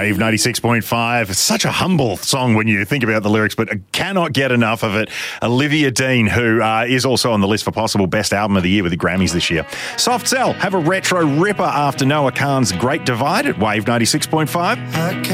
Wave 96.5. It's such a humble song when you think about the lyrics, but I cannot get enough of it. Olivia Dean, who is also on the list for possible Best Album of the Year with the Grammys this year. Soft Cell have a retro ripper after Noah Kahan's Great Divide at Wave 96.5.